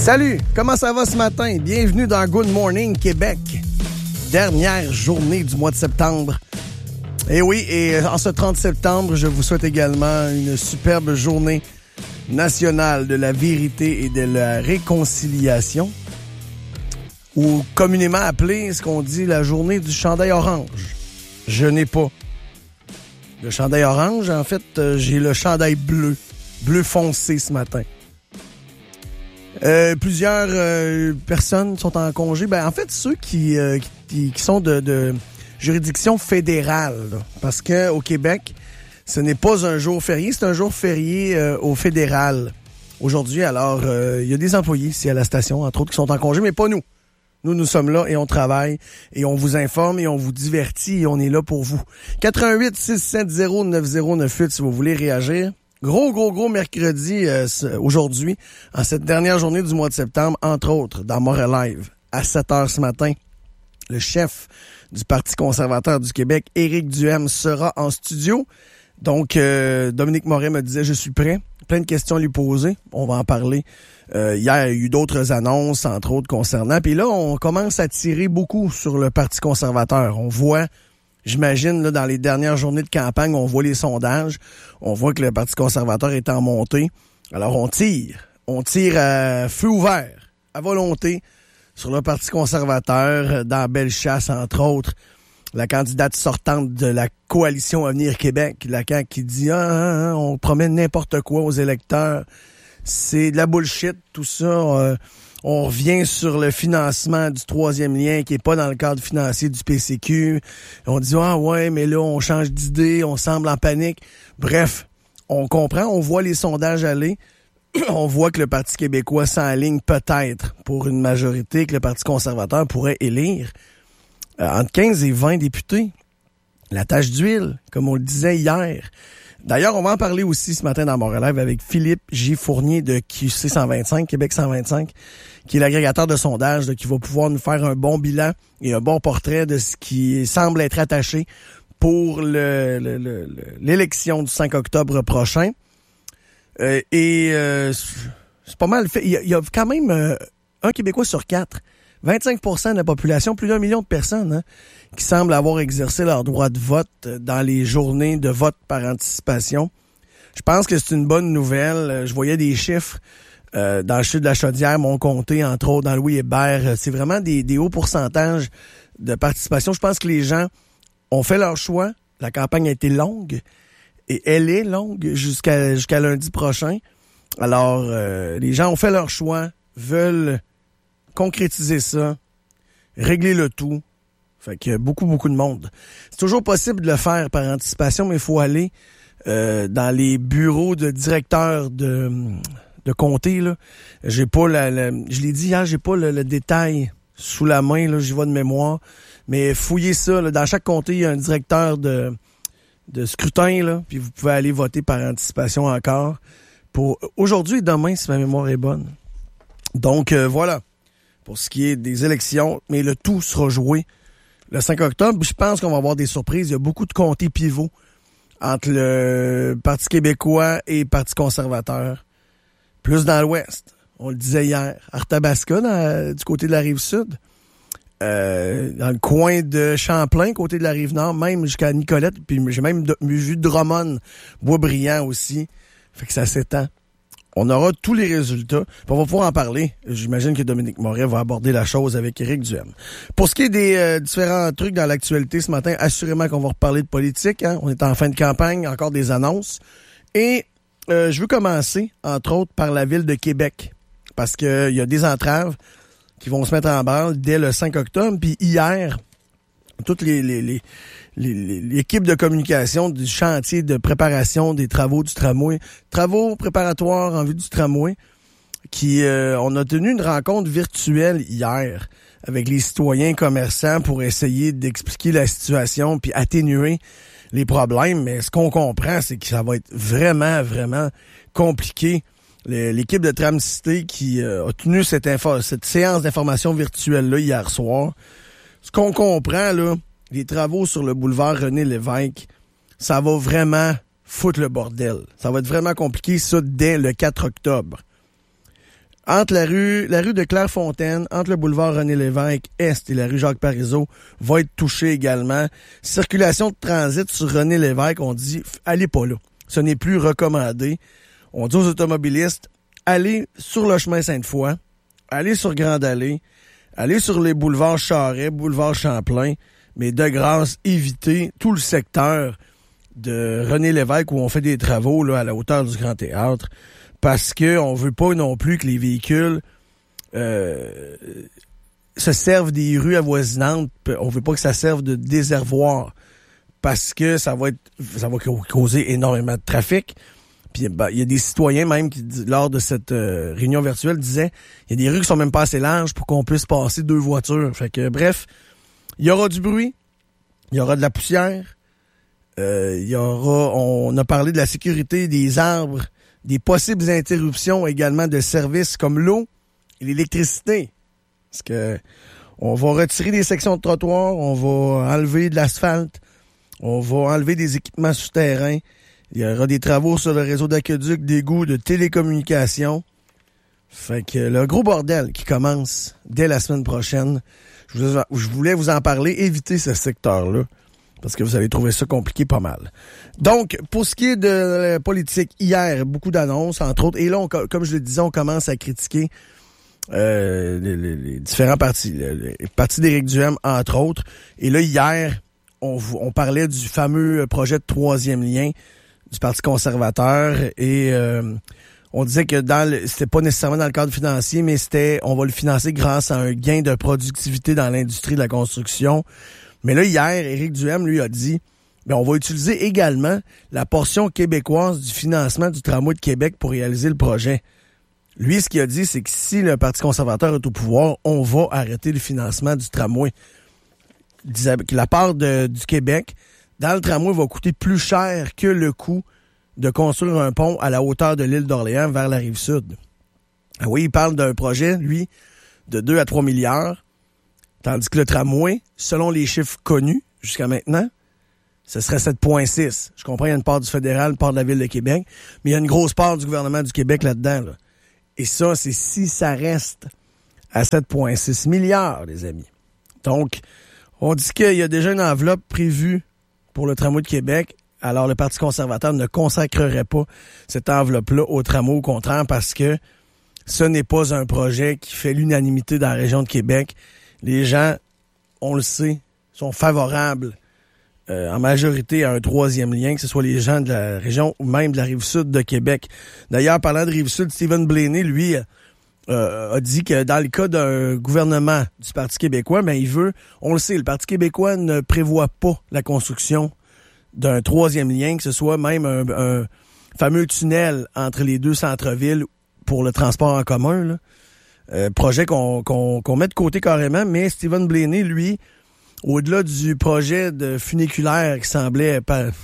Salut, comment ça va ce matin? Bienvenue dans Good Morning Québec. Dernière journée du mois de septembre. Et oui, et en ce 30 septembre, je vous souhaite également une superbe journée nationale de la vérité et de la réconciliation, ou communément appelée, ce qu'on dit, la journée du chandail orange. Je n'ai pas le chandail orange. En fait, j'ai le chandail bleu foncé ce matin. Plusieurs personnes sont en congé. En fait, ceux qui sont de juridiction fédérale, là, parce que au Québec, ce n'est pas un jour férié, c'est un jour férié au fédéral. Aujourd'hui, alors, il y a des employés ici à la station, entre autres, qui sont en congé, mais pas nous. Nous sommes là et on travaille et on vous informe et on vous divertit et on est là pour vous. 88-670-9098 si vous voulez réagir. Gros mercredi aujourd'hui, en cette dernière journée du mois de septembre, entre autres, dans Montréal Live, à 7h ce matin. Le chef du Parti conservateur du Québec, Éric Duhaime, sera en studio. Donc, Dominique Moret me disait, je suis prêt. Plein de questions à lui poser. On va en parler. Hier, il y a eu d'autres annonces, entre autres, concernant. Puis là, on commence à tirer beaucoup sur le Parti conservateur. On voit, j'imagine, là, dans les dernières journées de campagne, on voit les sondages. On voit que le Parti conservateur est en montée. Alors, on tire à feu ouvert, à volonté, sur le Parti conservateur, dans Bellechasse, entre autres. La candidate sortante de la coalition Avenir Québec, la CAQ, qui dit on promet n'importe quoi aux électeurs. C'est de la bullshit, tout ça. On revient sur le financement du troisième lien qui est pas dans le cadre financier du PCQ. On dit ouais, mais là, on change d'idée, on semble en panique. Bref, on comprend, on voit les sondages aller. On voit que le Parti québécois s'enligne peut-être pour une majorité que le Parti conservateur pourrait élire. Entre 15 et 20 députés. La tache d'huile, comme on le disait hier. D'ailleurs, on va en parler aussi ce matin dans Montréal Live avec Philippe J. Fournier de QC 125, Québec 125, qui est l'agrégateur de sondage, qui va pouvoir nous faire un bon bilan et un bon portrait de ce qui semble être attaché pour l'élection du 5 octobre prochain. C'est pas mal fait. Il y a quand même un Québécois sur 4. 25% de la population, plus d'1 million de personnes, qui semblent avoir exercé leur droit de vote dans les journées de vote par anticipation. Je pense que c'est une bonne nouvelle. Je voyais des chiffres dans le sud de la Chaudière, Montcomté, entre autres, dans Louis-Hébert. C'est vraiment des hauts pourcentages de participation. Je pense que les gens ont fait leur choix. La campagne a été longue et elle est longue jusqu'à lundi prochain. Alors, les gens ont fait leur choix, veulent concrétiser ça, régler le tout. Fait qu'il y a beaucoup de monde. C'est toujours possible de le faire par anticipation, mais il faut aller dans les bureaux de directeurs de comté. Là. J'ai pas je l'ai dit hier, j'ai pas le détail sous la main, là, j'y vais de mémoire. Mais fouillez ça. Là. Dans chaque comté, il y a un directeur de scrutin, là, puis vous pouvez aller voter par anticipation encore pour aujourd'hui et demain, si ma mémoire est bonne. Donc, voilà. Pour ce qui est des élections, mais le tout sera joué le 5 octobre. Je pense qu'on va avoir des surprises. Il y a beaucoup de comtés pivots entre le Parti québécois et le Parti conservateur. Plus dans l'ouest. On le disait hier. Arthabasca, du côté de la Rive-Sud. Dans le coin de Champlain, côté de la Rive-Nord, même jusqu'à Nicolette. Puis j'ai même vu Drummond, Boisbriand aussi. Fait que ça s'étend. On aura tous les résultats. On va pouvoir en parler. J'imagine que Dominique Moret va aborder la chose avec Éric Duhaime. Pour ce qui est des différents trucs dans l'actualité ce matin, assurément qu'on va reparler de politique. On est en fin de campagne, encore des annonces. Et je veux commencer, entre autres, par la ville de Québec. Parce qu'il y a des entraves qui vont se mettre en branle dès le 5 octobre. Puis hier, toutes l'équipe de communication du chantier de préparation des travaux du tramway, travaux préparatoires en vue du tramway, on a tenu une rencontre virtuelle hier avec les citoyens commerçants pour essayer d'expliquer la situation puis atténuer les problèmes. Mais ce qu'on comprend, c'est que ça va être vraiment compliqué. L'équipe de Tramcité qui a tenu cette séance d'information virtuelle-là hier soir, ce qu'on comprend, là, les travaux sur le boulevard René-Lévesque, ça va vraiment foutre le bordel. Ça va être vraiment compliqué, ça, dès le 4 octobre. entre la rue de Clairefontaine, entre le boulevard René-Lévesque Est et la rue Jacques-Parizeau, va être touchée également. Circulation de transit sur René-Lévesque, on dit, allez pas là. Ce n'est plus recommandé. On dit aux automobilistes, allez sur le chemin Sainte-Foy, allez sur Grande-Allée, allez sur les boulevards Charest, boulevard Champlain, mais de grâce, évitez tout le secteur de René-Lévesque où on fait des travaux là, à la hauteur du Grand Théâtre, parce que on veut pas non plus que les véhicules se servent des rues avoisinantes. On veut pas que ça serve de déservoir, parce que ça va causer énormément de trafic. Puis il y a des citoyens même qui, lors de cette réunion virtuelle, disaient il y a des rues qui sont même pas assez larges pour qu'on puisse passer 2 voitures. Fait que bref, il y aura du bruit, il y aura de la poussière, on a parlé de la sécurité des arbres, des possibles interruptions également de services comme l'eau et l'électricité. Parce que on va retirer des sections de trottoir, on va enlever de l'asphalte, on va enlever des équipements souterrains. Il y aura des travaux sur le réseau d'aqueduc, d'égouts, de télécommunications. Fait que le gros bordel qui commence dès la semaine prochaine. Je voulais vous en parler, évitez ce secteur-là, parce que vous allez trouver ça compliqué pas mal. Donc, pour ce qui est de la politique, hier, beaucoup d'annonces, entre autres. Et là, comme je le disais, on commence à critiquer les différents partis. Les partis d'Éric Duhem, entre autres. Et là, hier, on parlait du fameux projet de 3e lien du Parti conservateur, et on disait que c'était pas nécessairement dans le cadre financier, mais on va le financer grâce à un gain de productivité dans l'industrie de la construction. Mais là, hier, Éric Duhem, lui, a dit, on va utiliser également la portion québécoise du financement du tramway de Québec pour réaliser le projet. Lui, ce qu'il a dit, c'est que si le Parti conservateur est au pouvoir, on va arrêter le financement du tramway. Il disait que la part du Québec dans le tramway va coûter plus cher que le coût de construire un pont à la hauteur de l'île d'Orléans vers la Rive-Sud. Ah oui, il parle d'un projet, lui, de 2 à 3 milliards, tandis que le tramway, selon les chiffres connus jusqu'à maintenant, ce serait 7,6. Je comprends, il y a une part du fédéral, une part de la Ville de Québec, mais il y a une grosse part du gouvernement du Québec là-dedans. Là. Et ça, c'est si ça reste à 7,6 milliards, les amis. Donc, on dit qu'il y a déjà une enveloppe prévue pour le tramway de Québec. Alors, le Parti conservateur ne consacrerait pas cette enveloppe-là au tramway, au contraire, parce que ce n'est pas un projet qui fait l'unanimité dans la région de Québec. Les gens, on le sait, sont favorables en majorité à un 3e lien, que ce soit les gens de la région ou même de la Rive-Sud de Québec. D'ailleurs, parlant de Rive-Sud, Stephen Blaney, lui, a dit que dans le cas d'un gouvernement du Parti québécois, on le sait, le Parti québécois ne prévoit pas la construction d'un 3e lien, que ce soit même un fameux tunnel entre les 2 centres-villes pour le transport en commun. Là. Projet qu'on met de côté carrément, mais Stephen Blaney, lui, au-delà du projet de funiculaire qui semblait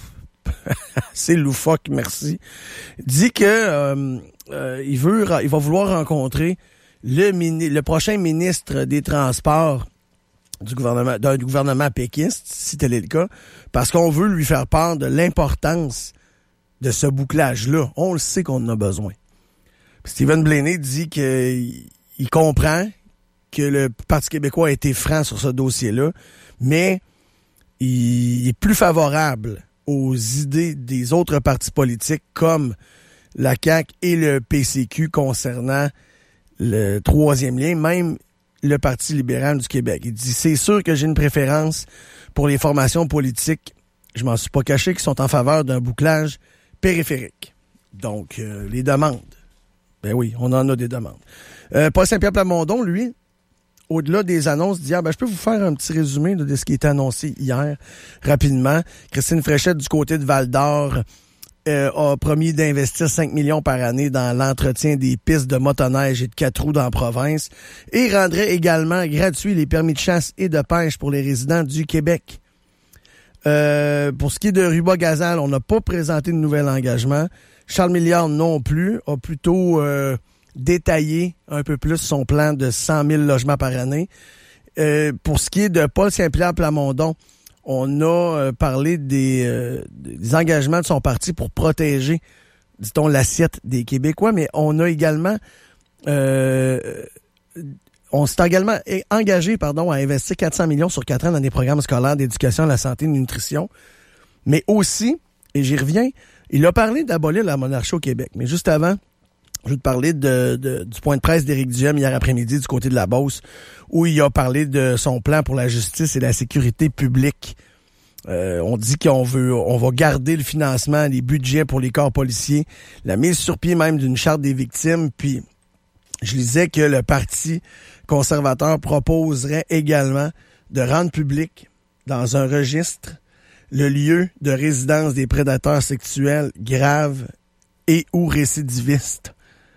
assez loufoque, merci, dit que il va vouloir rencontrer le prochain ministre des Transports d'un gouvernement péquiste, si tel est le cas, parce qu'on veut lui faire part de l'importance de ce bouclage-là. On le sait qu'on en a besoin. Puis Stephen Blaney dit qu'il comprend que le Parti québécois a été franc sur ce dossier-là, mais il est plus favorable aux idées des autres partis politiques comme la CAQ et le PCQ concernant le 3e lien, même le Parti libéral du Québec. Il dit, c'est sûr que j'ai une préférence pour les formations politiques, je m'en suis pas caché, qui sont en faveur d'un bouclage périphérique. Donc, les demandes. Ben oui, on en a des demandes. Paul Saint-Pierre Plamondon, lui, au-delà des annonces d'hier, je peux vous faire un petit résumé de ce qui était annoncé hier, rapidement. Christine Fréchette, du côté de Val-d'Or, a promis d'investir 5 millions par année dans l'entretien des pistes de motoneige et de 4 roues dans la province et rendrait également gratuits les permis de chasse et de pêche pour les résidents du Québec. Pour ce qui est de Ruba-Gazal, on n'a pas présenté de nouvel engagement. Charles Milliard non plus, a plutôt détaillé un peu plus son plan de 100 000 logements par année. Pour ce qui est de Paul Saint-Pierre Plamondon, on a parlé des engagements de son parti pour protéger, dit-on, l'assiette des Québécois, mais on a également On s'est également engagé à investir 400 millions sur 4 ans dans des programmes scolaires d'éducation à la santé et de nutrition. Mais aussi, et j'y reviens, il a parlé d'abolir la monarchie au Québec. Mais juste avant, je vais te parler du point de presse d'Éric Duhem hier après-midi du côté de la Beauce, où il a parlé de son plan pour la justice et la sécurité publique. On dit on va garder le financement, les budgets pour les corps policiers, la mise sur pied même d'une charte des victimes, puis je lisais que le Parti conservateur proposerait également de rendre public dans un registre le lieu de résidence des prédateurs sexuels graves et ou récidivistes.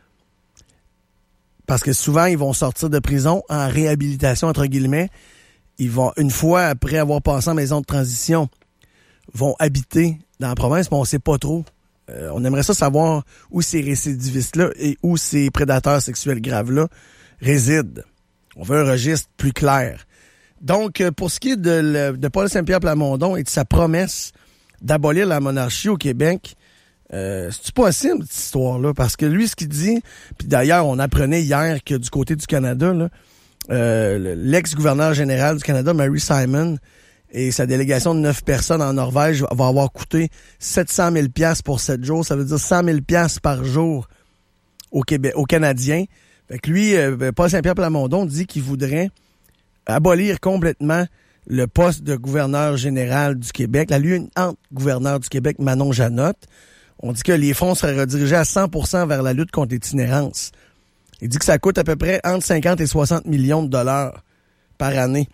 Parce que souvent, ils vont sortir de prison en réhabilitation, entre guillemets. Ils vont, une fois après avoir passé en maison de transition, vont habiter dans la province, mais on ne sait pas trop. On aimerait ça savoir où ces récidivistes-là et où ces prédateurs sexuels graves-là résident. On veut un registre plus clair. Donc, pour ce qui est de Paul Saint-Pierre Plamondon et de sa promesse d'abolir la monarchie au Québec, c'est-tu possible, cette histoire-là? Parce que lui, ce qu'il dit, puis d'ailleurs, on apprenait hier que du côté du Canada, là, l'ex-gouverneur général du Canada, Mary Simon, et sa délégation de 9 personnes en Norvège va avoir coûté 700 000 $ pour 7 jours. Ça veut dire 100 000 $ par jour au Québec, aux Canadiens. Fait que lui, Paul Saint-Pierre Plamondon dit qu'il voudrait abolir complètement le poste de gouverneur général du Québec, la lieutenant gouverneur du Québec, Manon Janotte. On dit que les fonds seraient redirigés à 100% vers la lutte contre l'itinérance. Il dit que ça coûte à peu près entre 50 et 60 millions de dollars par année.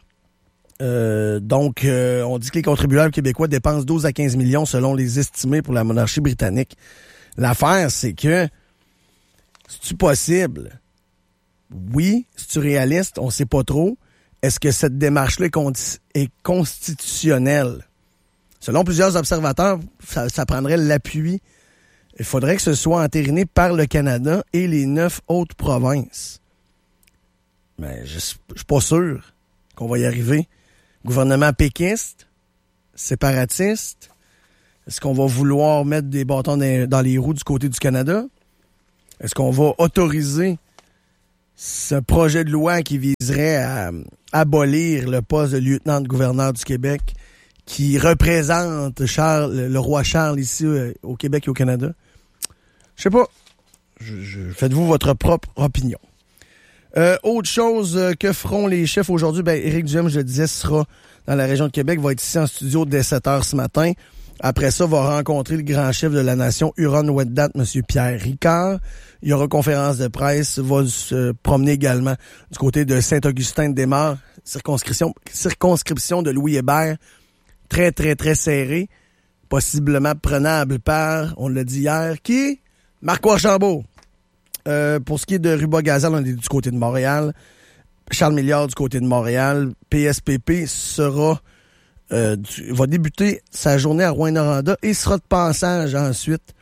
Donc, on dit que les contribuables québécois dépensent 12 à 15 millions selon les estimés pour la monarchie britannique. L'affaire, c'est que, c'est-tu possible? Oui, c'est-tu réaliste? On sait pas trop. Est-ce que cette démarche-là est constitutionnelle? Selon plusieurs observateurs, ça prendrait l'appui. Il faudrait que ce soit entériné par le Canada et les 9 autres provinces. Mais je suis pas sûr qu'on va y arriver. Gouvernement péquiste, séparatiste, est-ce qu'on va vouloir mettre des bâtons dans les roues du côté du Canada? Est-ce qu'on va autoriser ce projet de loi qui viserait à abolir le poste de lieutenant-gouverneur du Québec qui représente le roi Charles ici au Québec et au Canada? Je sais pas. Faites-vous votre propre opinion. Autre chose que feront les chefs aujourd'hui, Éric Duhem, je le disais, sera dans la région de Québec, va être ici en studio dès 7h ce matin. Après ça, va rencontrer le grand chef de la nation Huron-Wendat, M. Pierre Ricard. Il y aura conférence de presse, va se promener également du côté de Saint-Augustin-de-Desmaures, circonscription de Louis Hébert, très, très, très serrée, possiblement prenable par, on l'a dit hier, qui? Marc Archambault. Pour ce qui est de Ruba-Gazelle, on est du côté de Montréal. Charles Milliard du côté de Montréal. PSPP va débuter sa journée à Rouyn-Noranda et sera de passage ensuite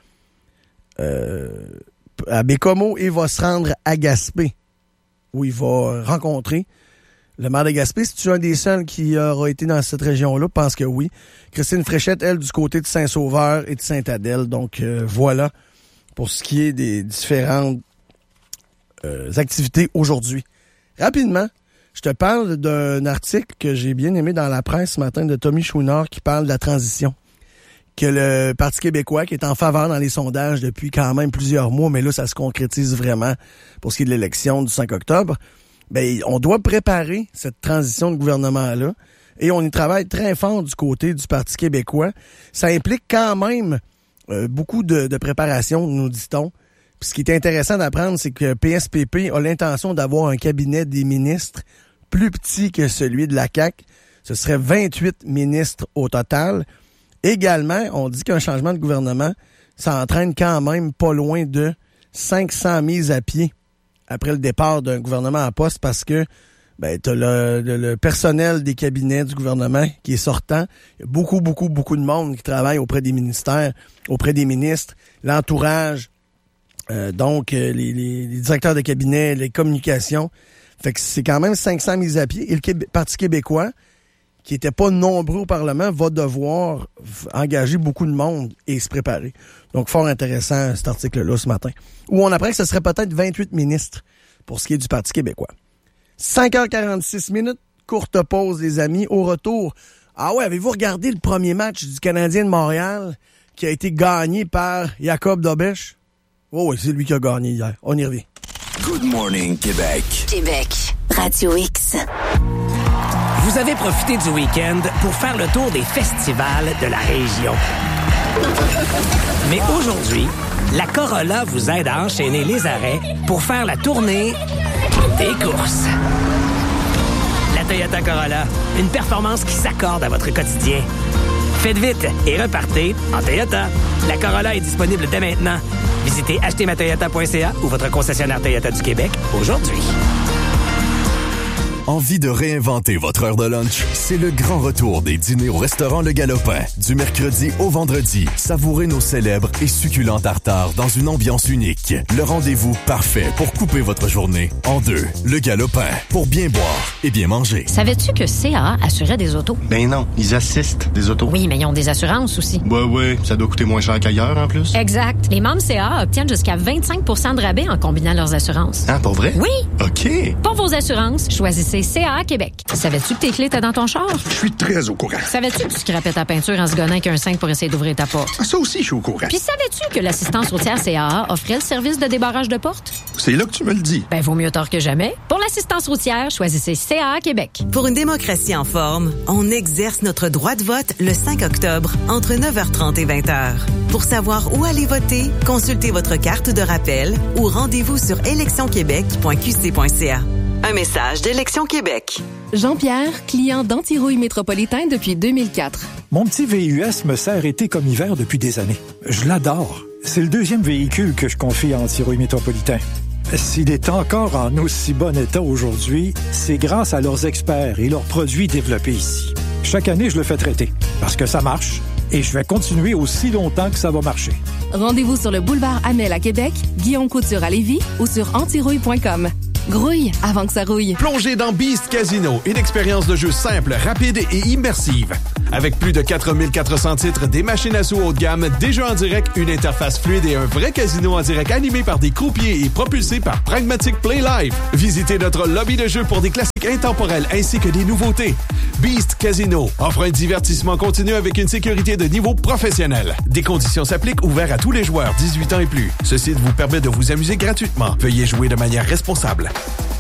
à Bécomo et va se rendre à Gaspé, où il va rencontrer le maire de Gaspé. C'est-tu un des seuls qui aura été dans cette région-là? Je pense que oui. Christine Fréchette, elle, du côté de Saint-Sauveur et de Sainte-Adèle. Donc, voilà pour ce qui est des différentes activités aujourd'hui. Rapidement, je te parle d'un article que j'ai bien aimé dans la presse ce matin de Tommy Chouinard qui parle de la transition. Que le Parti québécois, qui est en faveur dans les sondages depuis quand même plusieurs mois, mais là, ça se concrétise vraiment pour ce qui est de l'élection du 5 octobre, on doit préparer cette transition de gouvernement-là et on y travaille très fort du côté du Parti québécois. Ça implique quand même beaucoup de préparation, nous dit-on. Puis ce qui est intéressant d'apprendre, c'est que PSPP a l'intention d'avoir un cabinet des ministres plus petit que celui de la CAQ. Ce serait 28 ministres au total. Également, on dit qu'un changement de gouvernement, ça entraîne quand même pas loin de 500 mises à pied après le départ d'un gouvernement en poste parce que t'as le personnel des cabinets du gouvernement qui est sortant. Il y a beaucoup de monde qui travaille auprès des ministères, auprès des ministres, l'entourage, les directeurs de cabinet, les communications. Fait que c'est quand même 500 mises à pied. Et le Parti québécois, qui était pas nombreux au Parlement, va devoir engager beaucoup de monde et se préparer. Donc, fort intéressant cet article-là ce matin. Où on apprend que ce serait peut-être 28 ministres pour ce qui est du Parti québécois. 5h46 minutes, courte pause, les amis. Au retour, ah ouais, avez-vous regardé le premier match du Canadien de Montréal qui a été gagné par Jacob Dobèche? Oh oui, c'est lui qui a gagné hier. On y revient. Good morning, Québec. Québec, Radio X. Vous avez profité du week-end pour faire le tour des festivals de la région. Mais aujourd'hui, la Corolla vous aide à enchaîner les arrêts pour faire la tournée des courses. La Toyota Corolla, une performance qui s'accorde à votre quotidien. Faites vite et repartez en Toyota. La Corolla est disponible dès maintenant. Visitez achetermatoyota.ca ou votre concessionnaire Toyota du Québec aujourd'hui. Envie de réinventer votre heure de lunch? C'est le grand retour des dîners au restaurant Le Galopin. Du mercredi au vendredi, savourez nos célèbres et succulents tartares dans une ambiance unique. Le rendez-vous parfait pour couper votre journée en deux. Le Galopin, pour bien boire et bien manger. Savais-tu que CAA assurait des autos? Ben non, ils assistent des autos. Oui, mais ils ont des assurances aussi. Ouais, ça doit coûter moins cher qu'ailleurs en plus. Exact. Les membres CAA obtiennent jusqu'à 25 % de rabais en combinant leurs assurances. Ah, pour vrai? Oui! OK. Pour vos assurances, choisissez CAA Québec. Savais-tu que tes clés étaient dans ton char? Je suis très au courant. Savais-tu que tu scrapais ta peinture en se gonnant qu'un 5 pour essayer d'ouvrir ta porte? Ça aussi, je suis au courant. Puis savais-tu que l'assistance routière CAA offrait le service de débarrage de porte? C'est là que tu me le dis. Ben, vaut mieux tard que jamais. Pour l'assistance routière, choisissez CAA Québec. Pour une démocratie en forme, on exerce notre droit de vote le 5 octobre entre 9h30 et 20h. Pour savoir où aller voter, consultez votre carte de rappel ou rendez-vous sur électionquebec.qc.ca. Un message d'Élection Québec. Jean-Pierre, client d'Antirouille Métropolitain depuis 2004. Mon petit VUS me sert été comme hiver depuis des années. Je l'adore. C'est le deuxième véhicule que je confie à Antirouille Métropolitain. S'il est encore en aussi bon état aujourd'hui, c'est grâce à leurs experts et leurs produits développés ici. Chaque année, je le fais traiter parce que ça marche et je vais continuer aussi longtemps que ça va marcher. Rendez-vous sur le boulevard Amel à Québec, Guillaume Couture à Lévis ou sur antirouille.com. Grouille avant que ça rouille. Plongez dans Beast Casino, une expérience de jeu simple, rapide et immersive. Avec plus de 4400 titres, des machines à sous haut de gamme, des jeux en direct, une interface fluide et un vrai casino en direct animé par des croupiers et propulsé par Pragmatic Play Live. Visitez notre lobby de jeu pour des classiques intemporels ainsi que des nouveautés. Beast Casino offre un divertissement continu avec une sécurité de niveau professionnel. Des conditions s'appliquent, ouvert à tous les joueurs 18 ans et plus. Ce site vous permet de vous amuser gratuitement. Veuillez jouer de manière responsable.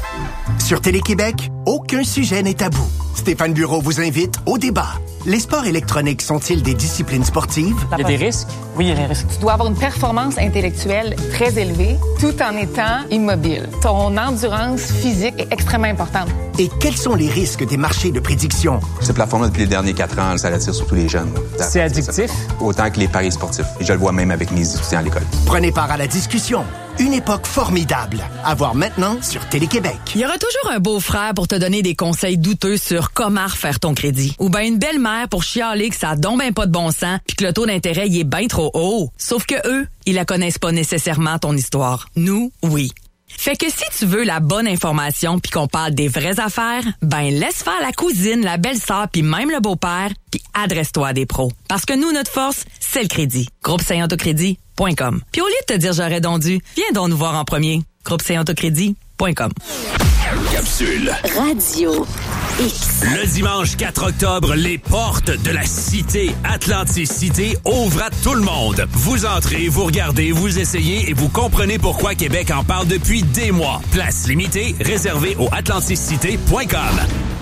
Sur Télé-Québec, aucun sujet n'est tabou. Stéphane Bureau vous invite au débat. Les sports électroniques sont-ils des disciplines sportives? Il y a des risques. Oui, il y a des risques. Tu dois avoir une performance intellectuelle très élevée tout en étant immobile. Ton endurance physique est extrêmement importante. Et quels sont les risques des marchés de prédiction? Ce plafond-là, depuis les derniers 4 ans, ça attire surtout les jeunes. C'est addictif? Autant que les paris sportifs. Et je le vois même avec mes étudiants à l'école. Prenez part à la discussion. Une époque formidable. À voir maintenant sur Télé-Québec. Il y aura toujours un beau-frère pour te donner des conseils douteux sur comment refaire ton crédit. Ou bien une belle-mère pour chialer que ça a donc ben pas de bon sens puis que le taux d'intérêt y est bien trop haut. Sauf que eux, ils la connaissent pas nécessairement ton histoire. Nous, oui. Fait que si tu veux la bonne information puis qu'on parle des vraies affaires, ben laisse faire la cousine, la belle-sœur puis même le beau-père puis adresse-toi à des pros. Parce que nous, notre force, c'est le crédit. Groupe Saint-Autocrédit.com. Puis au lieu de te dire j'aurais donc dû, viens donc nous voir en premier. Groupe Saint-Autocrédit.com. Capsule. Radio X. Le dimanche 4 octobre, les portes de la cité Atlanticité ouvrent à tout le monde. Vous entrez, vous regardez, vous essayez et vous comprenez pourquoi Québec en parle depuis des mois. Place limitée, réservée au atlanticité.com.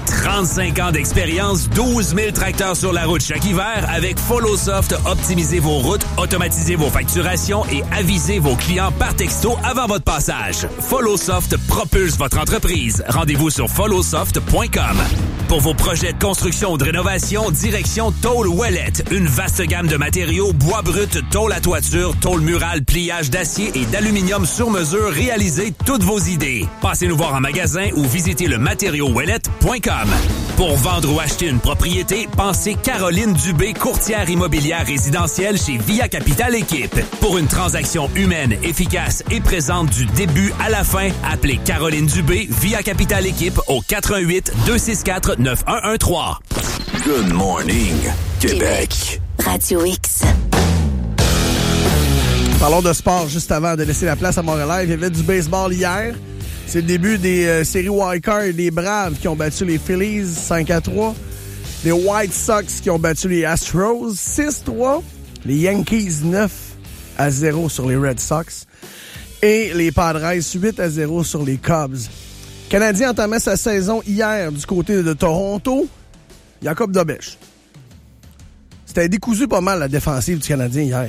35 ans d'expérience, 12 000 tracteurs sur la route chaque hiver. Avec FollowSoft, optimisez vos routes, automatisez vos facturations et avisez vos clients par texto avant votre passage. FollowSoft propulse votre entreprise. Rendez-vous sur followsoft.com. Pour vos projets de construction ou de rénovation, direction Tôle Ouellette. Une vaste gamme de matériaux, bois brut, tôle à toiture, tôle murale, pliage d'acier et d'aluminium sur mesure. Réalisez toutes vos idées. Passez nous voir en magasin ou visitez le matériauxouellette.com. Pour vendre ou acheter une propriété, pensez Caroline Dubé, courtière immobilière résidentielle chez Via Capital Équipe. Pour une transaction humaine, efficace et présente du début à la fin, appelez Caroline Dubé, Via Capital Équipe au 418-264-9113. Good morning, Québec. Radio X. Parlons de sport juste avant de laisser la place à Montréal. Il y avait du baseball hier. C'est le début des séries wildcard, des Braves qui ont battu les Phillies 5-3. Les White Sox qui ont battu les Astros 6-3. Les Yankees 9-0 sur les Red Sox. Et les Padres 8-0 sur les Cubs. Le Canadien entamait sa saison hier du côté de Toronto. Jacob Dobèche. C'était décousu pas mal la défensive du Canadien hier.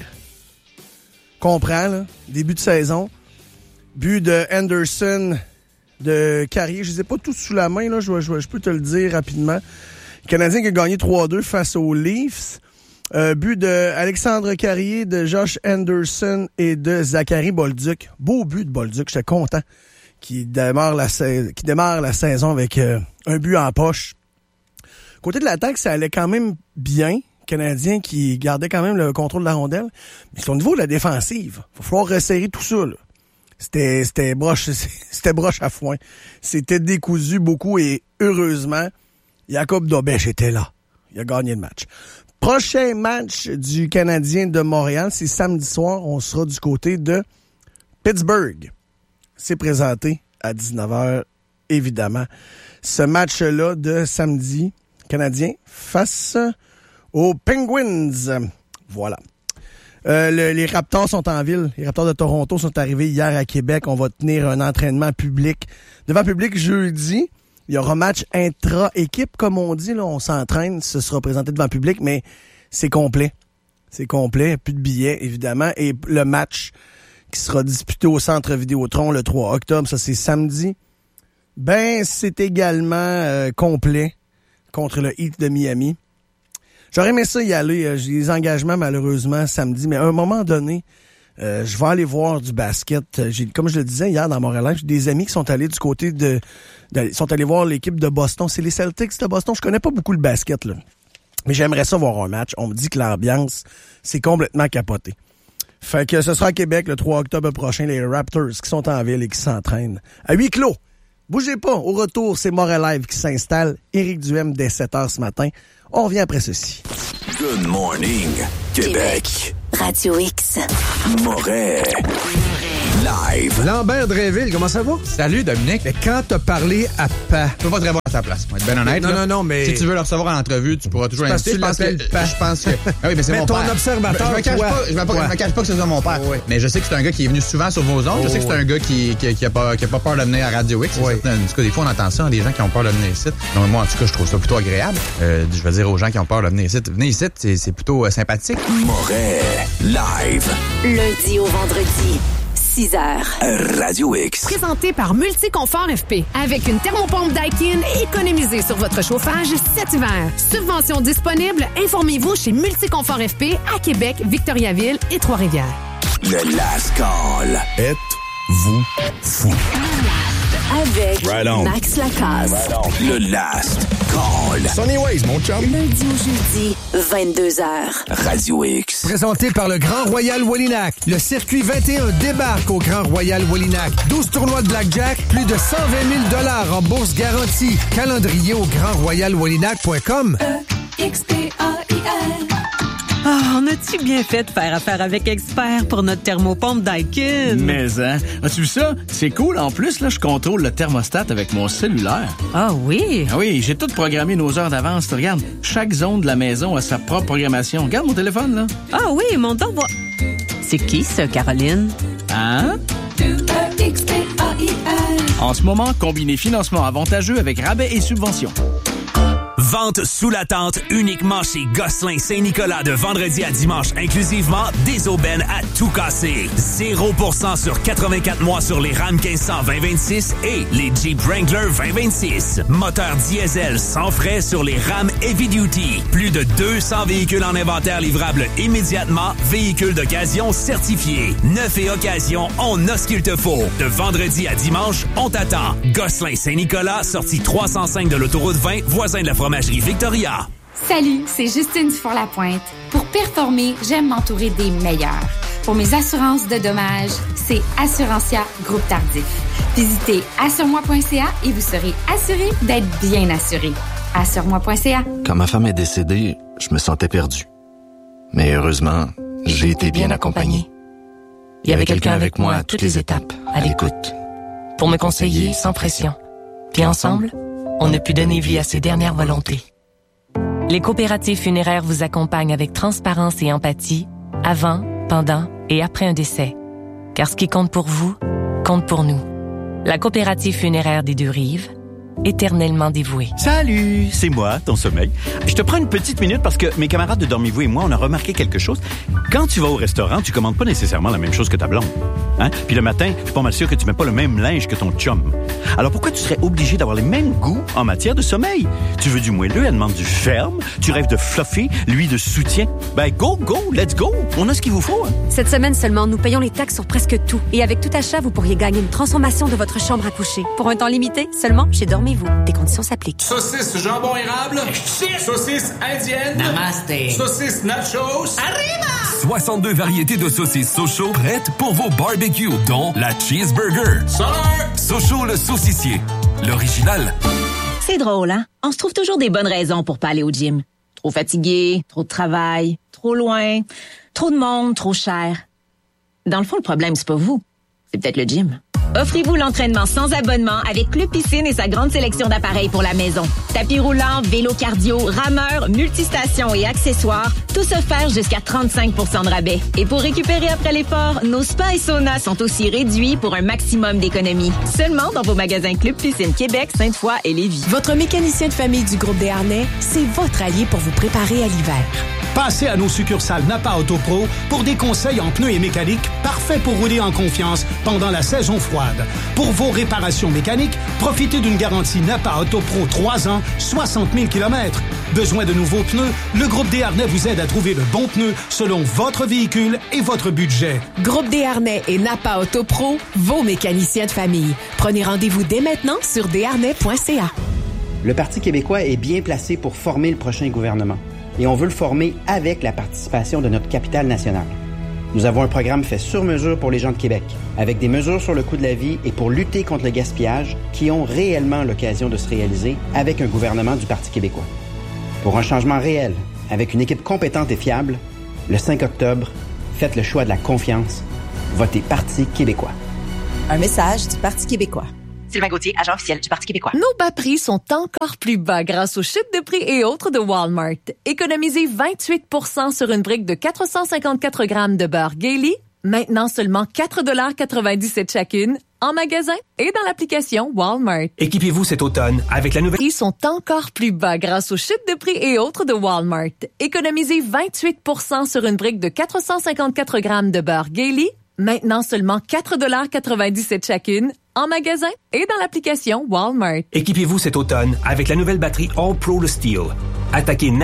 Comprends, là. Début de saison. But de Anderson, de Carrier. Je les ai pas tous sous la main, là. Je peux te le dire rapidement. Le Canadien qui a gagné 3-2 face aux Leafs. But de Alexandre Carrier, de Josh Anderson et de Zachary Bolduc. Beau but de Bolduc, j'étais content. Qui démarre la saison avec un but en poche. Côté de l'attaque, ça allait quand même bien. Canadien qui gardait quand même le contrôle de la rondelle. Mais c'est au niveau de la défensive. Il va falloir resserrer tout ça, là. C'était broche à foin. C'était décousu beaucoup et heureusement, Jacob Dobèche était là. Il a gagné le match. Prochain match du Canadien de Montréal, c'est samedi soir. On sera du côté de Pittsburgh. C'est présenté à 19h, évidemment. Ce match-là de samedi, Canadien face aux Penguins. Voilà. Les Raptors sont en ville. Les Raptors de Toronto sont arrivés hier à Québec. On va tenir un entraînement public. Devant public jeudi. Il y aura match intra-équipe, comme on dit. Là, on s'entraîne. Ce sera présenté devant public, mais c'est complet. C'est complet. Plus de billets, évidemment. Et le match qui sera disputé au Centre Vidéotron le 3 octobre, ça c'est samedi. Ben, c'est également complet contre le Heat de Miami. J'aurais aimé ça y aller. J'ai des engagements, malheureusement, samedi. Mais à un moment donné, je vais aller voir du basket. Comme je le disais hier dans Montréal, j'ai des amis qui sont allés du côté sont allés voir l'équipe de Boston. C'est les Celtics de Boston. Je connais pas beaucoup le basket, là. Mais j'aimerais ça voir un match. On me dit que l'ambiance, c'est complètement capoté. Fait que ce sera à Québec le 3 octobre prochain. Les Raptors qui sont en ville et qui s'entraînent à huis clos. Bougez pas. Au retour, c'est Montréal Live qui s'installe. Éric Duhem dès 7h ce matin. On revient après ceci. Good morning, Québec. Radio X. Montréal. Live. Lambert Dréville, comment ça va? Salut, Dominique. Mais quand t'as parlé à Pa... Je peux pas très bon à ta place, moi, être bien honnête. Non, mais... Si tu veux le recevoir en entrevue, tu pourras toujours l'inviter. Je pense que... Ah oui, mais c'est mais mon ton père. Observateur, je me cache pas que ce soit mon père. Oui. Mais je sais que c'est un gars qui est venu souvent sur vos ondes. Je sais que c'est un gars qui a pas peur de venir à Radio X. Oui. En tout cas, des fois, on entend ça, des gens qui ont peur de venir ici. Donc, moi, en tout cas, je trouve ça plutôt agréable. Je veux dire aux gens qui ont peur de venir ici. Venez ici, c'est plutôt sympathique. Montréal Live. Lundi au vendredi. 6h. Radio X. Présenté par Multiconfort FP. Avec une thermopompe Daikin, économisez sur votre chauffage cet hiver. Subvention disponible, informez-vous chez Multiconfort FP à Québec, Victoriaville et Trois-Rivières. Le Last Call. Êtes-vous fou? Avec Max Lacasse. Le Last Call. Sunny Ways, mon chum. Lundi au jeudi, 22h. Radio X. Présenté par le Grand Royal Wallinac. Le circuit 21 débarque au Grand Royal Wallinac. 12 tournois de blackjack, plus de 120 000 $ en bourse garantie. Calendrier au grandroyalwallinac.com. EXPAIL. Ah, on a-tu bien fait de faire affaire avec Expert pour notre thermopompe Daikin? Mais, hein? As-tu vu ça? C'est cool. En plus, là, je contrôle le thermostat avec mon cellulaire. Ah oui? Ah oui, j'ai tout programmé nos heures d'avance. Regarde, chaque zone de la maison a sa propre programmation. Regarde mon téléphone, là. Ah oui, mon don va... C'est qui, ça, Caroline? Hein? En ce moment, combinez financement avantageux avec rabais et subventions. Vente sous la tente uniquement chez Gosselin Saint-Nicolas de vendredi à dimanche inclusivement, des aubaines à tout casser. 0% sur 84 mois sur les Ram 1500 2026 et les Jeep Wrangler 2026. Moteur diesel sans frais sur les Ram Heavy Duty. Plus de 200 véhicules en inventaire livrables immédiatement. Véhicules d'occasion certifiés. Neuf et occasion, on a ce qu'il te faut. De vendredi à dimanche, on t'attend. Gosselin Saint-Nicolas, sortie 305 de l'autoroute 20, voisin de la fromagerie Victoria. Salut, c'est Justine Dufour-Lapointe. Pour performer, j'aime m'entourer des meilleurs. Pour mes assurances de dommages, c'est Assurantia Groupe Tardif. Visitez assuremoi.ca et vous serez assuré d'être bien assuré. Assuremoi.ca. Quand ma femme est décédée, je me sentais perdu. Mais heureusement, j'ai été bien accompagné. Il y avait quelqu'un avec moi à toutes les étapes, à l'écoute. pour me conseiller sans pression. Puis ensemble, on a pu donner vie à ses dernières volontés. Les coopératives funéraires vous accompagnent avec transparence et empathie, avant, pendant et après un décès. Car ce qui compte pour vous, compte pour nous. La coopérative funéraire des Deux-Rives, éternellement dévouée. Salut, c'est moi, ton sommeil. Je te prends une petite minute parce que mes camarades de Dormez-vous et moi, on a remarqué quelque chose. Quand tu vas au restaurant, tu commandes pas nécessairement la même chose que ta blonde. Hein? Puis le matin, je suis pas mal sûr que tu mets pas le même linge que ton chum. Alors pourquoi tu serais obligé d'avoir les mêmes goûts en matière de sommeil? Tu veux du moelleux, elle demande du ferme. Tu rêves de fluffy, lui de soutien. Ben go, let's go. On a ce qu'il vous faut. Hein? Cette semaine seulement, nous payons les taxes sur presque tout. Et avec tout achat, vous pourriez gagner une transformation de votre chambre à coucher. Pour un temps limité, seulement chez Dormez-vous. Des conditions s'appliquent. Saucisse jambon érable. Saucisse indienne. Namaste. Saucisse nachos. Arriba! 62 variétés de saucisses Sochaux prêtes pour vos barbecues, dont la cheeseburger. Sochaux le saucissier. L'original. C'est drôle, hein? On se trouve toujours des bonnes raisons pour pas aller au gym. Trop fatigué, trop de travail, trop loin, trop de monde, trop cher. Dans le fond, le problème, c'est pas vous. C'est peut-être le gym. Offrez-vous l'entraînement sans abonnement avec Club Piscine et sa grande sélection d'appareils pour la maison. Tapis roulant, vélo cardio, rameur, multistations et accessoires, tous offerts jusqu'à 35% de rabais. Et pour récupérer après l'effort, nos spas et saunas sont aussi réduits pour un maximum d'économie. Seulement dans vos magasins Club Piscine Québec, Sainte-Foy et Lévis. Votre mécanicien de famille du groupe Desharnais, c'est votre allié pour vous préparer à l'hiver. Passez à nos succursales Napa Auto Pro pour des conseils en pneus et mécanique parfaits pour rouler en confiance pendant la saison froide. Pour vos réparations mécaniques, profitez d'une garantie Napa Auto Pro 3 ans, 60 000 km. Besoin de nouveaux pneus? Le groupe Desharnais vous aide à trouver le bon pneu selon votre véhicule et votre budget. Groupe Desharnais et Napa Auto Pro, vos mécaniciens de famille. Prenez rendez-vous dès maintenant sur desharnais.ca. Le Parti québécois est bien placé pour former le prochain gouvernement. Et on veut le former avec la participation de notre capitale nationale. Nous avons un programme fait sur mesure pour les gens de Québec, avec des mesures sur le coût de la vie et pour lutter contre le gaspillage qui ont réellement l'occasion de se réaliser avec un gouvernement du Parti québécois. Pour un changement réel, avec une équipe compétente et fiable, le 5 octobre, faites le choix de la confiance. Votez Parti québécois. Un message du Parti québécois. Sylvain Gauthier, agent officiel du Parti québécois. Nos bas prix sont encore plus bas grâce aux chutes de prix et autres de Walmart. Économisez 28% sur une brique de 454 grammes de beurre Gailey, maintenant seulement 4,97 chacune, en magasin et dans l'application Walmart. Équipez-vous cet automne avec la nouvelle... Les prix sont encore plus bas grâce aux chutes de prix et autres de Walmart. Économisez 28% sur une brique de 454 grammes de beurre Gailey, maintenant seulement 4,97 chacune, en magasin et dans l'application Walmart. Équipez-vous cet automne avec la nouvelle batterie All Pro le Steel. Attaquez